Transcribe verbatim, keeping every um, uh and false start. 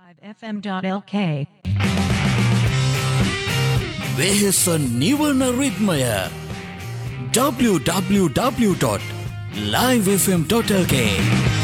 F M dot L K වෙහෙස නිවන රිද්මය w w w dot live f m dot l k